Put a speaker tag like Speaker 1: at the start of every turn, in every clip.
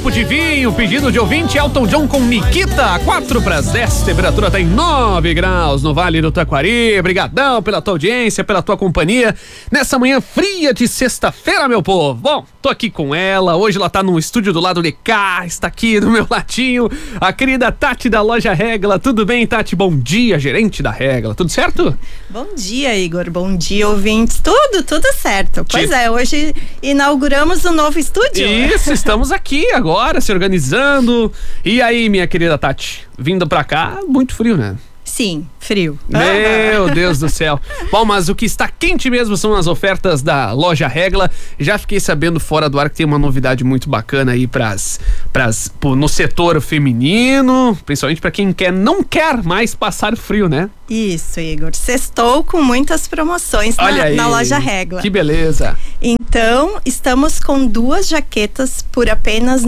Speaker 1: Copo de vinho, pedido de ouvinte Elton John com Nikita, 4:10, temperatura tá em 9 graus no Vale do Taquari. Brigadão pela tua audiência, pela tua companhia nessa manhã fria de sexta-feira, meu povo. Bom, tô aqui com ela, hoje ela tá no estúdio do lado de cá, está aqui do meu ladinho, a querida Tati da Loja Regla. Tudo bem, Tati? Bom dia, gerente da Regla, tudo certo?
Speaker 2: Bom dia, Igor, bom dia, ouvintes, tudo certo. Pois é, hoje inauguramos um novo estúdio.
Speaker 1: Isso, estamos aqui agora, se organizando. E aí, minha querida Tati, vindo pra cá, muito frio, né?
Speaker 2: Sim, frio.
Speaker 1: Meu Deus do céu. Bom, mas o que está quente mesmo são as ofertas da Loja Regla. Já fiquei sabendo fora do ar que tem uma novidade muito bacana aí no setor feminino, principalmente para quem não quer mais passar frio, né?
Speaker 2: Isso, Igor. Sextou com muitas promoções na Loja Regla.
Speaker 1: Que beleza.
Speaker 2: Então, estamos com 2 jaquetas por apenas R$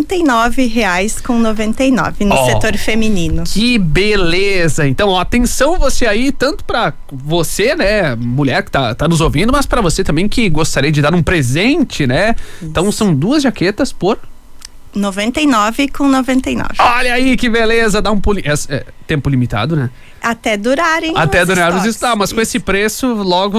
Speaker 2: 99,99 no setor feminino.
Speaker 1: Que beleza. Então, ó, atenção você aí, tanto pra você, né, mulher que tá nos ouvindo, mas pra você também que gostaria de dar um presente, né? Isso. Então, são 2 jaquetas por
Speaker 2: R$ 99,99.
Speaker 1: Olha aí que beleza, dá um pulinho. Tempo limitado, né?
Speaker 2: Até durarem
Speaker 1: os estoques, mas com esse preço logo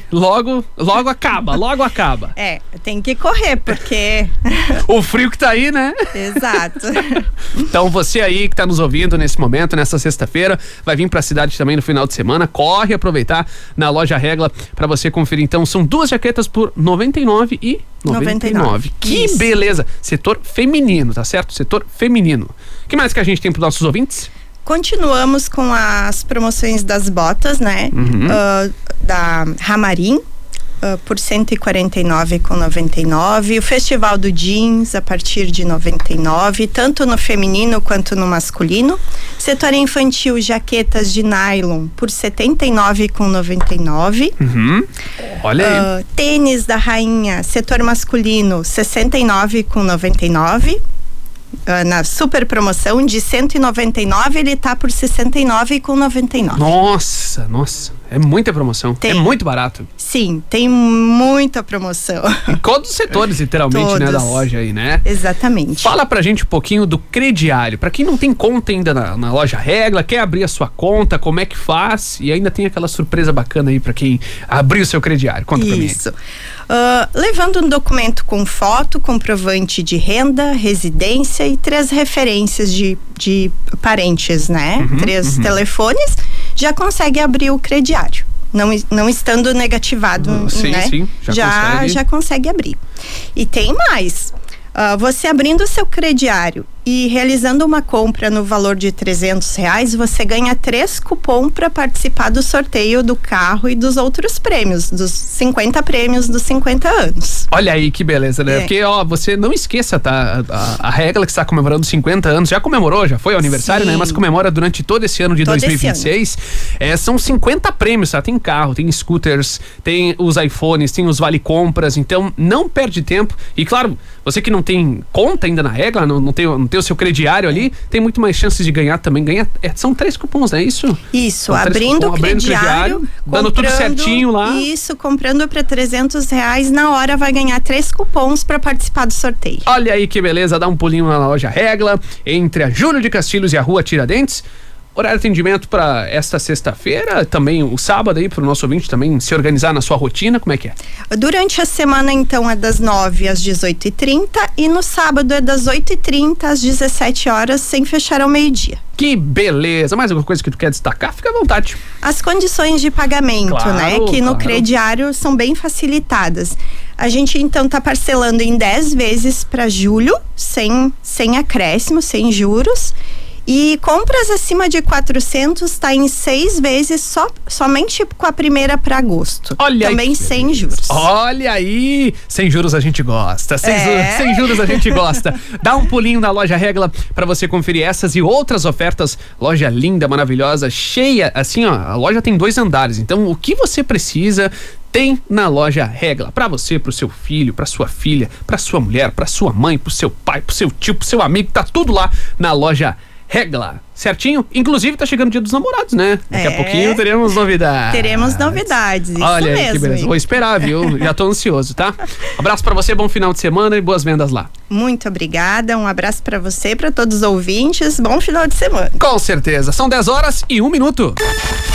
Speaker 1: acaba.
Speaker 2: Tem que correr, porque
Speaker 1: o frio que tá aí, né?
Speaker 2: Exato.
Speaker 1: Então você aí que tá nos ouvindo nesse momento, nessa sexta-feira, vai vir pra cidade também no final de semana, corre aproveitar na Loja Regla pra você conferir. Então são 2 jaquetas por R$ 99,99. Que isso. Beleza. Setor feminino, tá certo? Setor feminino. O que mais que a gente tem pros nossos ouvintes?
Speaker 2: Continuamos com as promoções das botas, né? Da Ramarim, por R$ 149,99. O Festival do Jeans, a partir de R$ 99, tanto no feminino quanto no masculino. Setor infantil, jaquetas de nylon, por R$ 79,99.
Speaker 1: Olha aí.
Speaker 2: Tênis da Rainha, setor masculino, R$ 69,99. Na super promoção de 199, ele tá por 69,99.
Speaker 1: Nossa, é muita promoção. É muito barato.
Speaker 2: Sim, tem muita promoção.
Speaker 1: Em todos os setores, literalmente, todos, né, da loja aí, né?
Speaker 2: Exatamente.
Speaker 1: Fala pra gente um pouquinho do crediário. Pra quem não tem conta ainda na Loja Regla, quer abrir a sua conta, como é que faz? E ainda tem aquela surpresa bacana aí pra quem abrir o seu crediário. Conta pra mim.
Speaker 2: Isso. Levando um documento com foto, comprovante de renda, residência e 3 referências de parentes, né? 3 telefones, já consegue abrir o crediário. Não estando negativado, né? Sim, já consegue abrir. E tem mais. Você abrindo o seu crediário e realizando uma compra no valor de R$300, você ganha 3 cupons para participar do sorteio do carro e dos outros prêmios, dos 50 prêmios dos 50 anos.
Speaker 1: Olha aí que beleza, né? Porque, você não esqueça, tá? A Regla que está comemorando 50 anos, já comemorou, já foi o aniversário, né? Mas comemora durante todo esse ano de 2026. São 50 prêmios, tá? Tem carro, tem scooters, tem os iPhones, tem os vale-compras, então não perde tempo. E claro, você que não tem conta ainda na Regla, não tem o seu crediário ali, tem muito mais chances de ganhar também. São 3 cupons, é isso?
Speaker 2: Isso, abrindo o crediário,
Speaker 1: dando tudo certinho lá.
Speaker 2: Isso, comprando para R$300, na hora vai ganhar 3 cupons para participar do sorteio.
Speaker 1: Olha aí que beleza, dá um pulinho na Loja Regla, entre a Júlio de Castilhos e a Rua Tiradentes. Horário de atendimento para esta sexta-feira, também o sábado aí para o nosso ouvinte também se organizar na sua rotina, como é que é?
Speaker 2: Durante a semana então é das 9 às 18h30 e no sábado é das 8h30 às 17 horas, sem fechar ao meio-dia.
Speaker 1: Que beleza! Mais alguma coisa que tu quer destacar? Fica à vontade.
Speaker 2: As condições de pagamento, né? Que no crediário são bem facilitadas. A gente então tá parcelando em 10 vezes para julho, sem acréscimo, sem juros. E compras acima de 400 tá em 6 vezes somente com a primeira para agosto.
Speaker 1: Olha
Speaker 2: também
Speaker 1: aí,
Speaker 2: sem juros.
Speaker 1: Olha aí, sem juros a gente gosta. Sem juros a gente gosta. Dá um pulinho na Loja Regla para você conferir essas e outras ofertas. Loja linda, maravilhosa, cheia, assim, ó. A loja tem 2 andares, então o que você precisa tem na Loja Regla, para você, pro seu filho, pra sua filha, pra sua mulher, pra sua mãe, pro seu pai, pro seu tio, pro seu amigo, tá tudo lá na Loja Regla. Certinho? Inclusive tá chegando o Dia dos Namorados, né? Daqui a pouquinho teremos novidades.
Speaker 2: Teremos novidades, isso
Speaker 1: Olha
Speaker 2: mesmo.
Speaker 1: Aí, que beleza. Vou esperar, viu? Já tô ansioso, tá? Abraço pra você, bom final de semana e boas vendas lá.
Speaker 2: Muito obrigada, um abraço pra você, pra todos os ouvintes, bom final de semana.
Speaker 1: Com certeza. São 10 horas e 1 minuto.